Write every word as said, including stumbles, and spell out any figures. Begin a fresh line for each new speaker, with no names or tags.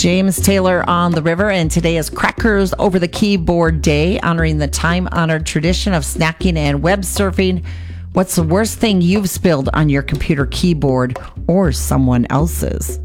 James Taylor on the river, and today is Crackers Over the Keyboard Day, honoring the time-honored tradition of snacking and web surfing. What's the worst thing you've spilled on your computer keyboard or someone else's?